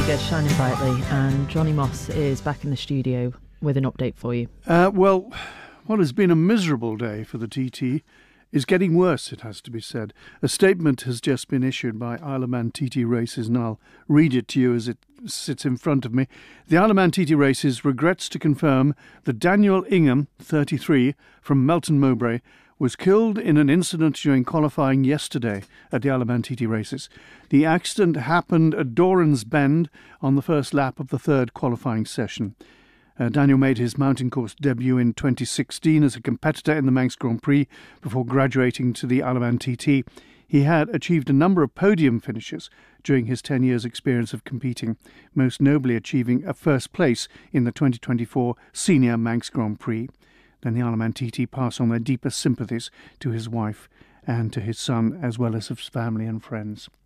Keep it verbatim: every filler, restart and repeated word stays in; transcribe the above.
good, shining brightly, and Johnny Moss is back in the studio with an update for you. Uh, well, what has been a miserable day for the T T is getting worse, it has to be said. A statement has just been issued by Isle of Man T T Races, and I'll read it to you as it sits in front of me. The Isle of Man T T Races regrets to confirm that Daniel Ingham, thirty-three, from Melton Mowbray, was killed in an incident during qualifying yesterday at the Isle of Man T T Races. The accident happened at Doran's Bend on the first lap of the third qualifying session. Uh, Daniel made his mountain course debut in twenty sixteen as a competitor in the Manx Grand Prix before graduating to the Isle of Man T T. He had achieved a number of podium finishes during his ten years' experience of competing, most nobly achieving a first place in the twenty twenty-four Senior Manx Grand Prix. Then the Isle of Man T T pass on their deepest sympathies to his wife and to his son, as well as his family and friends.